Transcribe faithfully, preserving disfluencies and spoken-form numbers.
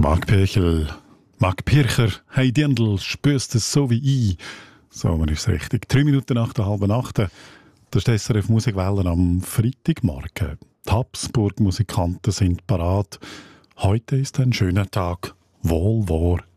Marc Pirchel, Marc Pircher, hey Dirndl, spürst es so wie ich. So, man ist richtig. Drei Minuten nach der halben Nacht. Das ist die S R F Musikwellen am Freitagmorgen. Die Habsburg-Musikanten sind parat. Heute ist ein schöner Tag. Wohl wahr,